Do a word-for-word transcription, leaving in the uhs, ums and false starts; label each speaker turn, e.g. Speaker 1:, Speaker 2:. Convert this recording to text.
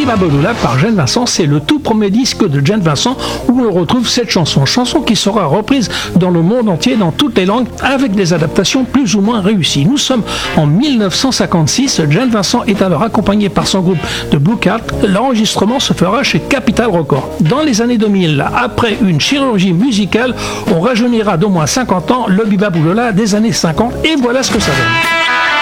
Speaker 1: Bebop par Gene Vincent, c'est le tout premier disque de Gene Vincent où on retrouve cette chanson. Chanson qui sera reprise dans le monde entier, dans toutes les langues, avec des adaptations plus ou moins réussies. Nous sommes en mille neuf cent cinquante-six, Gene Vincent est alors accompagné par son groupe de Blue Card. L'enregistrement se fera chez Capitol Records. Dans les années deux mille, après une chirurgie musicale, on rajeunira d'au moins cinquante ans le Bebop des années cinquante et voilà ce que ça donne.